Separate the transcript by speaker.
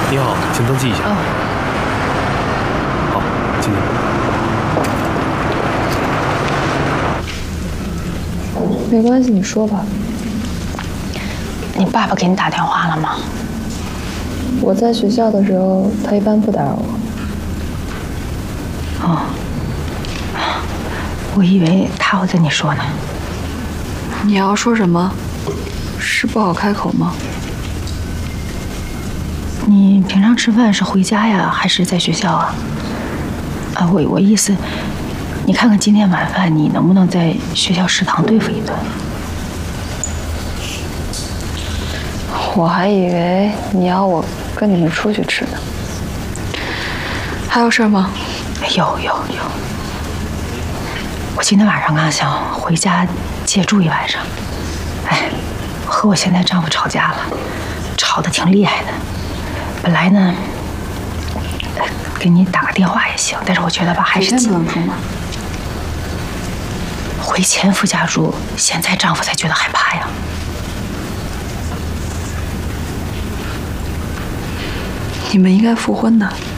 Speaker 1: 你好，请登记一下。
Speaker 2: 啊，
Speaker 1: 好，请进。
Speaker 2: 没关系，你说吧。
Speaker 3: 你爸爸给你打电话了吗？
Speaker 2: 我在学校的时候，他一般不打扰我。
Speaker 3: 哦，我以为他会跟你说呢。
Speaker 4: 你要说什么？是不好开口吗？
Speaker 3: 你平常吃饭是回家呀，还是在学校啊？啊，我意思，你看看今天晚饭你能不能在学校食堂对付一顿？
Speaker 2: 我还以为你要我跟你们出去吃呢。
Speaker 4: 还有事吗？
Speaker 3: 有。我今天晚上啊，想回家借住一晚上。哎，和我现在丈夫吵架了，吵得挺厉害的。本来呢，给你打个电话也行，但是我觉得吧，还是
Speaker 4: 不能住吗？
Speaker 3: 回前夫家住，现在丈夫才觉得害怕呀。
Speaker 4: 你们应该复婚的。